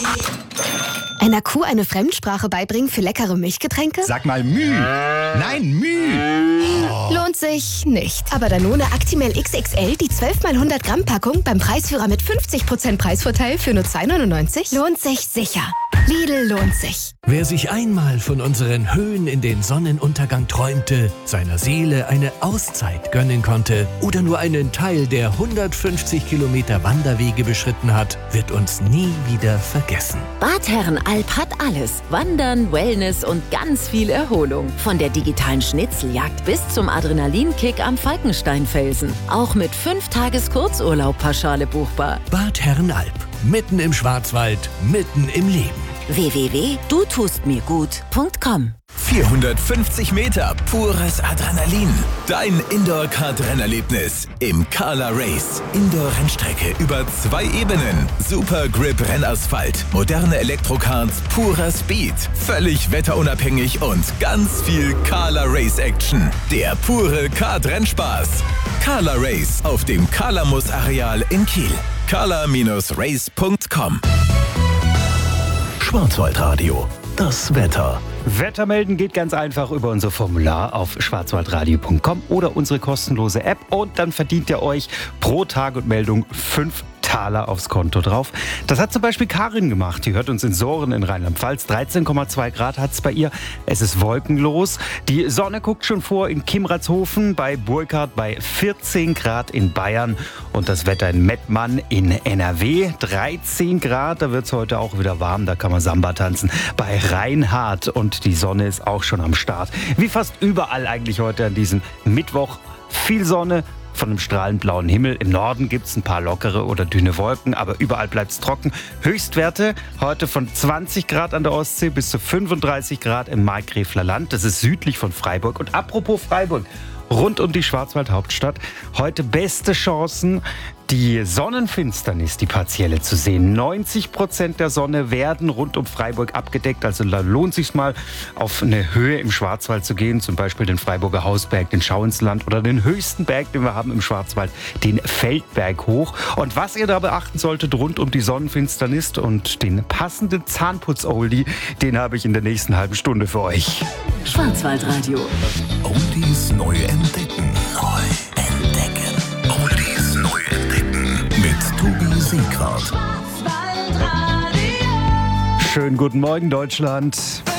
Einer Kuh eine Fremdsprache beibringen für leckere Milchgetränke? Sag mal Müh. Nein, Müh. Oh. Lohnt sich nicht. Aber Danone Actimel XXL, die 12 x 100 Gramm Packung beim Preisführer mit 50% Preisvorteil für nur 2,99 lohnt sich sicher. Lidl lohnt sich. Wer sich einmal von unseren Höhen in den Sonnenuntergang träumte, seiner Seele eine Auszeit gönnen konnte oder nur einen Teil der 150 Kilometer Wanderwege beschritten hat, wird uns nie wieder vergessen. Bad Herrenalb hat alles. Wandern, Wellness und ganz viel Erholung. Von der digitalen Schnitzeljagd bis zum Adrenalinkick am Falkensteinfelsen. Auch mit 5 Tages Kurzurlaub pauschale buchbar. Bad Herrenalb. Mitten im Schwarzwald, mitten im Leben. www.dutustmirgut.com 450 Meter pures Adrenalin. Dein Indoor-Kart-Rennerlebnis im Kala Race. Indoor-Rennstrecke über 2 Ebenen. Super Grip-Rennasphalt. Moderne Elektrokarts, purer Speed. Völlig wetterunabhängig und ganz viel Kala Race-Action. Der pure Kart-Rennspaß. Kala Race auf dem Kalamus-Areal in Kiel. kala-race.com Schwarzwaldradio. Das Wetter. Wetter melden geht ganz einfach über unser Formular auf schwarzwaldradio.com oder unsere kostenlose App und dann verdient ihr euch pro Tag und Meldung 5 Taler aufs Konto drauf. Das hat zum Beispiel Karin gemacht. Die hört uns in Soren in Rheinland-Pfalz. 13,2 Grad hat es bei ihr. Es ist wolkenlos. Die Sonne guckt schon vor in Kimratshofen, bei Burkhardt bei 14 Grad in Bayern und das Wetter in Mettmann in NRW. 13 Grad, da wird es heute auch wieder warm. Da kann man Samba tanzen. Bei Reinhardt und die Sonne ist auch schon am Start. Wie fast überall eigentlich heute an diesem Mittwoch. Viel Sonne. Von einem strahlend blauen Himmel. Im Norden gibt es ein paar lockere oder dünne Wolken, aber überall bleibt es trocken. Höchstwerte heute von 20 Grad an der Ostsee bis zu 35 Grad im Markgräfler Land. Das ist südlich von Freiburg. Und apropos Freiburg, rund um die Schwarzwald-Hauptstadt, heute beste Chancen, die Sonnenfinsternis, die partielle, zu sehen. 90% der Sonne werden rund um Freiburg abgedeckt. Also da lohnt es sich mal, auf eine Höhe im Schwarzwald zu gehen. Zum Beispiel den Freiburger Hausberg, den Schauinsland oder den höchsten Berg, den wir haben im Schwarzwald, den Feldberg hoch. Und was ihr da beachten solltet rund um die Sonnenfinsternis und den passenden Zahnputz-Oldie, den habe ich in der nächsten halben Stunde für euch. Schwarzwaldradio. Oldies neu entdecken. Oldies neu entdecken. Mit Tobi Seegrad. Schönen guten Morgen, Deutschland.